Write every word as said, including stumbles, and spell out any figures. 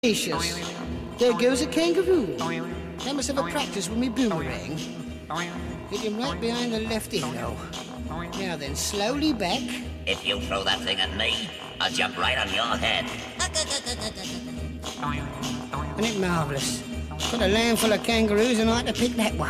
Gracious. There goes a kangaroo. I must have a practice with me boomerang. Hit him right behind the left ear, though. Now then, slowly back. If you throw that thing at me, I'll jump right on your head. Isn't it marvellous? Got a land full of kangaroos and I had to pick that one.